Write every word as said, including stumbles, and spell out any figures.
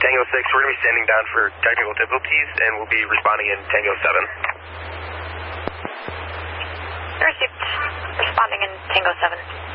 Tango six, we're going to be standing down for technical difficulties, and we'll be responding in Tango seven. Received. Responding in Tango seven.